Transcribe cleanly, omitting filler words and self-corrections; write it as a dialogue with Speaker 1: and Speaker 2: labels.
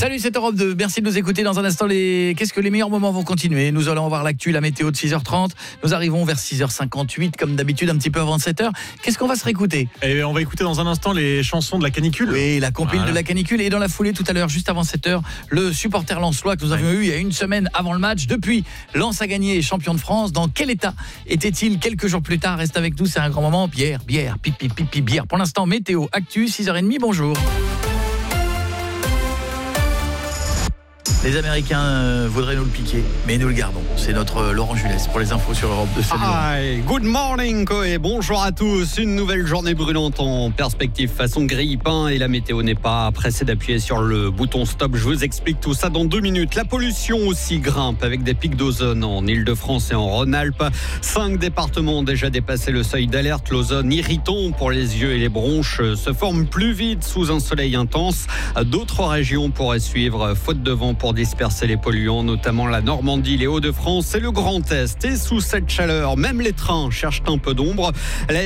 Speaker 1: Salut, c'est Europe 2. Merci de nous écouter. Dans un instant, qu'est-ce que les meilleurs moments vont continuer. Nous allons voir l'actu, la météo de 6h30. Nous arrivons vers 6h58, comme d'habitude, un petit peu avant 7h. Qu'est-ce qu'on va se réécouter ?
Speaker 2: Et on va écouter dans un instant les chansons de la canicule.
Speaker 1: Oui, la compile de la canicule. Et dans la foulée, tout à l'heure, juste avant 7h, le supporter lensois que nous avions eu il y a une semaine avant le match. Depuis, Lens a gagné, champion de France. Dans quel état était-il quelques jours plus tard ? Reste avec nous, c'est un grand moment. Bière, pipi, bière. Pour l'instant, météo, actu, 6h30, bonjour. Les Américains voudraient nous le piquer, mais nous le gardons. C'est notre Laurent Jules pour les infos sur Europe 2.
Speaker 3: Hi, good morning Koé, bonjour à tous. Une nouvelle journée brûlante en perspective façon grille-pain et la météo n'est pas pressée d'appuyer sur le bouton stop. Je vous explique tout ça dans 2 minutes. La pollution aussi grimpe avec des pics d'ozone en Ile-de-France et en Rhône-Alpes. 5 départements ont déjà dépassé le seuil d'alerte. L'ozone irritant pour les yeux et les bronches se forme plus vite sous un soleil intense. D'autres régions pourraient suivre, faute de vent pour disperser les polluants, notamment la Normandie, les Hauts-de-France et le Grand Est. Et sous cette chaleur, même les trains cherchent un peu d'ombre.